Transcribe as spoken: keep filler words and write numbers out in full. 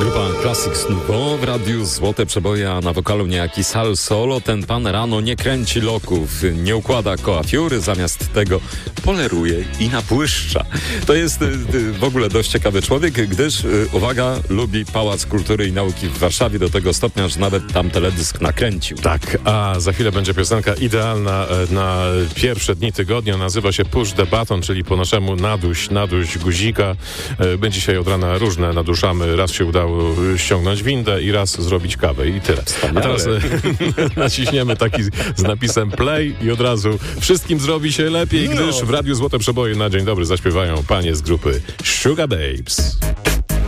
Grupa Classics Nouveau w radiu Złote Przeboje, a na wokalu niejaki Sal Solo. Ten pan rano nie kręci loków, nie układa koła fiury, zamiast tego poleruje i nabłyszcza. To jest y, y, w ogóle dość ciekawy człowiek, gdyż, y, uwaga, lubi Pałac Kultury i Nauki w Warszawie do tego stopnia, że nawet tam teledysk nakręcił. Tak, a za chwilę będzie piosenka idealna na pierwsze dni tygodnia. Nazywa się Push the Button, czyli po naszemu naduś, naduś guzika. My dzisiaj od rana różne naduszamy. Raz się udało ściągnąć windę i raz zrobić kawę i tyle. Wspaniale. A teraz naciśniemy taki z napisem play i od razu wszystkim zrobi się lepiej, gdyż w Radiu Złote Przeboje na dzień dobry zaśpiewają panie z grupy Sugar Babes.